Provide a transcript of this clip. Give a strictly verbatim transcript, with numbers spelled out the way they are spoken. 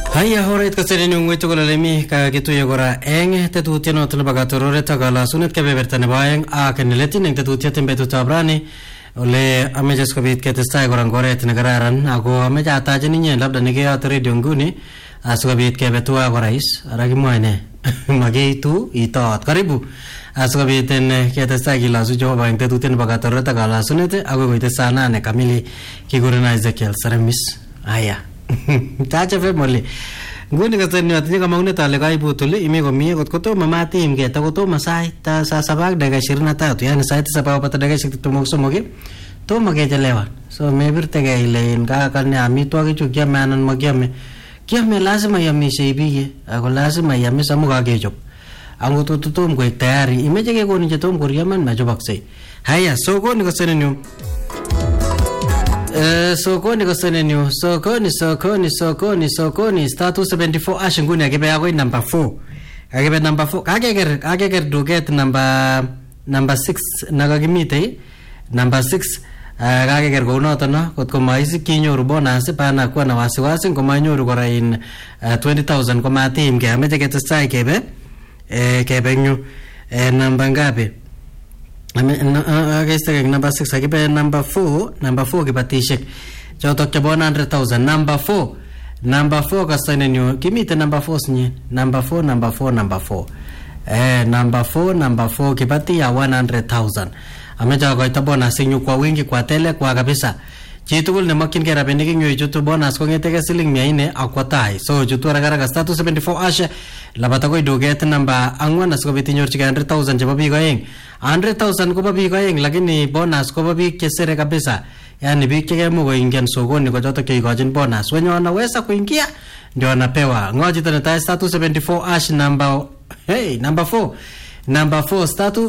Haya horait kasareni ngwetu kolalemi ka kituye kora eng tetutiet noto nebo katororet ak kalasunet kebeberta nebo aeng ak neletin eng tetutiet eng betutab rani ole ameche sikobit ketestai kora eng oret nekararan ako ameche atachen inye labda nekeyote radio nguni asikobit kebe tuwai korais ara kimwae ne mageitu itot karibu asikobit ketestai kilasu Jehova eng tetutiet nebo katororet ak kalasunet ako koite saa nane kamili kikurena Ezekiel Saramis. Haya Tacha family. Nguni kasani atinye kamangunet ale kaibut ole imi komie kot kotomo matimge ta kotomo sait saa sabak dakika ishirini na tatu yani sait saba pata dakika tiptem ak somok tomo kechelewan. So mebirtegei ile ngakane amitwogik chu kiame anan makiame. Kiame lazima iamishe biik ako lazima iame samu kakechop. Angot totom koek tayari imeche kekonin che tom koriaman machobaksei. Haya sokoni kasani nyu Uh, sokoni kasenenyu sokoni sokoni sokoni sokoni star two seventy-four ash nguni akibe akoi number four akibe number four kakeker kakeker duket number number six nakakimite number six uh, kakeker kounoto no kotko maisik kinyoru bonus pana kuwa na wasiwasi ngomanyoru kora in uh, twenty thousand komatimge ameche ketestai kebe eh, kebe nyu eh, namba ngapi Agaistek number six akibe number four number four kibatishek chotok chebo one hundred thousand number four number four kasenenyu kimite number four sinye number four number four number four eh number four number four kibati ya one hundred thousand ameja koita bonus nyu kwa wingi kwa tele kwa kabisa chitugul nemakyingei rabinik ing yu chutu bonus kongetege siling mia nne akwa tai so chutu haraka star two seventy-four ash labata koi duket number angwan asikobit inyorchigei one hundred thousand chebo biik aeng one hundred thousand kobo biik aeng lakini bonus kobo biik chesere kabisa yani biik chekemu koingian sokoni ko chotok cheikochin bonus wenye wanaweza kuingia ndio wanapewa ngoja tena star two seventy-four ash number hey number four number four star two